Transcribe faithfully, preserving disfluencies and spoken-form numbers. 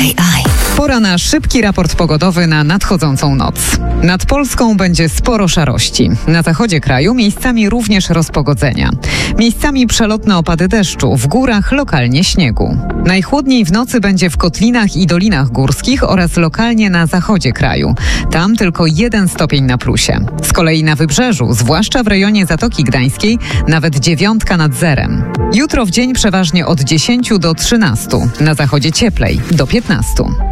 Oj, oj. Pora na szybki raport pogodowy na nadchodzącą noc. Nad Polską będzie sporo szarości. Na zachodzie kraju miejscami również rozpogodzenia. Miejscami przelotne opady deszczu, w górach lokalnie śniegu. Najchłodniej w nocy będzie w kotlinach i dolinach górskich oraz lokalnie na zachodzie kraju. Tam tylko jeden stopień na plusie. Z kolei na wybrzeżu, zwłaszcza w rejonie Zatoki Gdańskiej, nawet dziewiątka nad zerem. Jutro w dzień przeważnie od dziesięciu do trzynastu. Na zachodzie cieplej, do piętnastu.